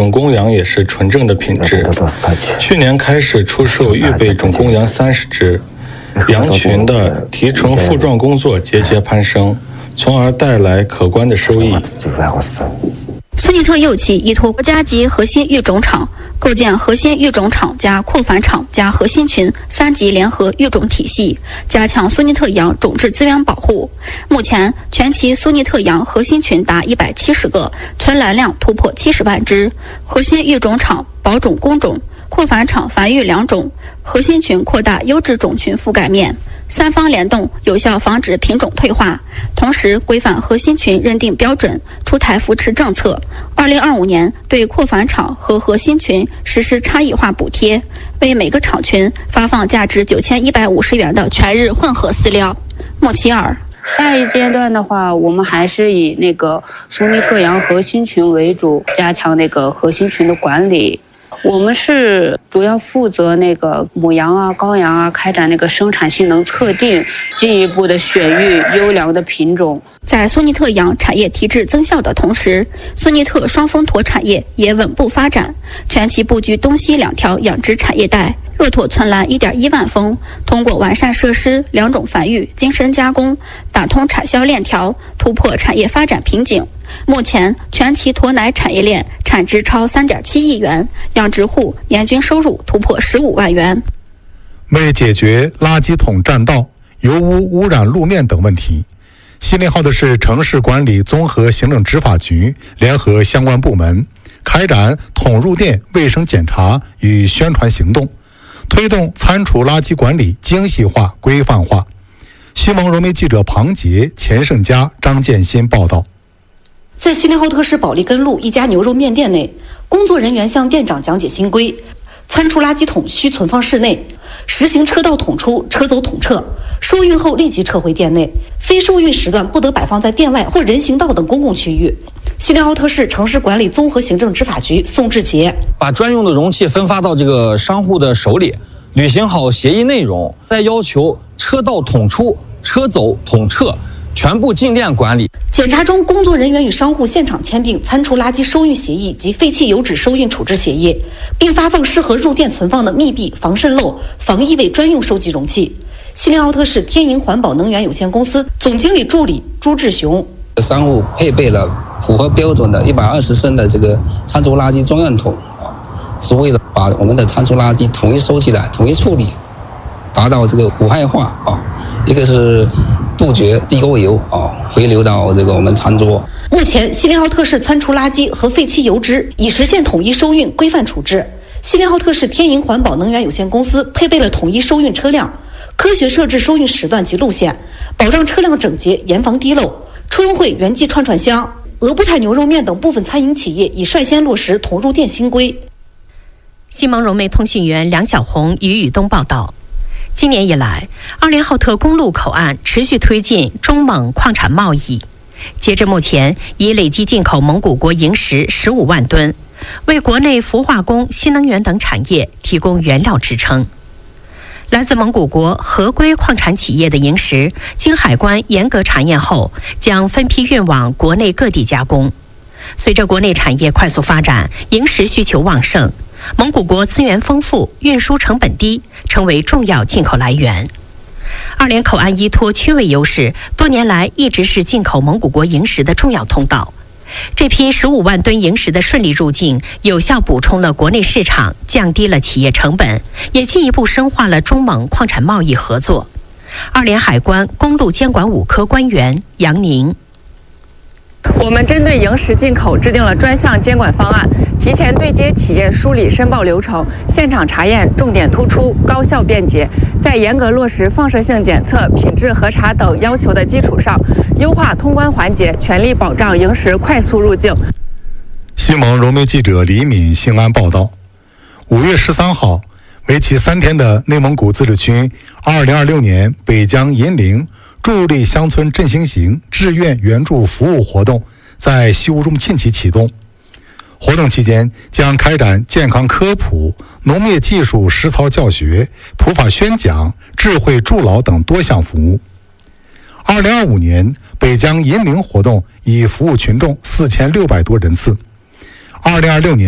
种公羊也是纯正的品质。去年开始出售预备种公羊30只，羊群的提纯复壮工作节节攀升，从而带来可观的收益。 苏尼特右旗依托国家级核心育种场，构建核心育种场加扩繁场加核心群3级联合育种体系，加强苏尼特羊种质资源保护。目前，全旗苏尼特羊核心群达170个，存栏量突破70万只。核心育种场保种公种，扩繁场繁育2种，核心群扩大优质种群覆盖面。3方联动，有效防止品种退化，同时规范核心群认定标准，出台扶持政策。2025年对扩繁场和核心群实施差异化补贴，为每个场群发放价值9150元的全日混合饲料。莫齐尔。 下一阶段的话，我们还是以那个苏尼特羊核心群为主，加强那个核心群的管理。我们是主要负责那个母羊啊、羔羊啊开展那个生产性能测定，进一步的选育优良的品种。 在苏尼特羊产业提质增效的同时，苏尼特双峰驼产业也稳步发展，全旗布局东西2条养殖产业带。骆驼存栏1.1万峰，通过完善设施、2种繁育、精深加工，打通产销链条，突破产业发展瓶颈。目前，全旗驼奶产业链产值超3.7亿元，养殖户年均收入突破15万元。 为解决垃圾桶占道、油污污染路面等问题，锡林浩特市城市管理综合行政执法局联合相关部门开展桶入店卫生检查与宣传行动，推动餐厨垃圾管理精细化、规范化。新闻融媒记者庞杰、钱胜佳、张建新报道。 在锡林浩特市保利根路一家牛肉面店内，工作人员向店长讲解新规：餐厨垃圾桶需存放室内，实行车到桶出、车走桶撤，收运后立即撤回店内，非收运时段不得摆放在店外或人行道等公共区域。锡林浩特市城市管理综合行政执法局宋志杰把专用的容器分发到这个商户的手里，履行好协议内容，再要求车到桶出、车走桶撤，全部进店管理。 检查中，工作人员与商户现场签订餐厨垃圾收运协议及废弃油脂收运处置协议，并发放适合入店存放的密闭、防渗漏、防异味专用收集容器。锡林浩特市天盈环保能源有限公司总经理助理朱志雄： 商户配备了符合标准的120升的这个餐厨垃圾专用桶是为了把我们的餐厨垃圾统一收起来、统一处理，达到这个无害化一个是杜绝地沟油回流到这个我们餐桌。 目前，锡林浩特市餐厨垃圾和废弃油脂已实现统一收运、规范处置。锡林浩特市天盈环保能源有限公司配备了统一收运车辆，科学设置收运时段及路线，保障车辆整洁，严防滴漏。春荟、元记串串香、俄布泰牛肉面等部分餐饮企业已率先落实桶入店新规。 新蒙融媒通讯员梁小红、于宇东报道。今年以来，2连浩特公路口岸持续推进中蒙矿产贸易，截至目前已累计进口蒙古国萤石15万吨，为国内氟化工、新能源等产业提供原料支撑。来自蒙古国合规矿产企业的萤石，经海关严格查验后，将分批运往国内各地加工。随着国内产业快速发展，萤石需求旺盛，蒙古国资源丰富，运输成本低，成为重要进口来源。2连口岸依托区位优势，多年来一直是进口蒙古国萤石的重要通道。这批15万吨萤石的顺利入境，有效补充了国内市场，降低了企业成本，也进一步深化了中蒙矿产贸易合作。2连海关公路监管5科官员杨宁： 我们针对萤石进口制定了专项监管方案，提前对接企业梳理申报流程，现场查验重点突出、高效便捷，在严格落实放射性检测、品质核查等要求的基础上，优化通关环节，全力保障萤石快速入境。 新蒙融媒记者李敏、兴安报道。5月13号，为期3天的内蒙古自治区2026年北疆银陵助力乡村振兴型志愿援助服务活动在西乌中沁旗启动。活动期间将开展健康科普、农业技术实操教学、普法宣讲、智慧助老等多项服务。2025年北疆银陵活动已服务群众4600多人次。2026年